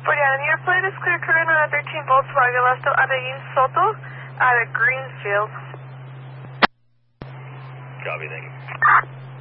Adam, your plate is clear current on a 13 Volkswagen left of Adain Soto out of Greenfield. Copy, thank you.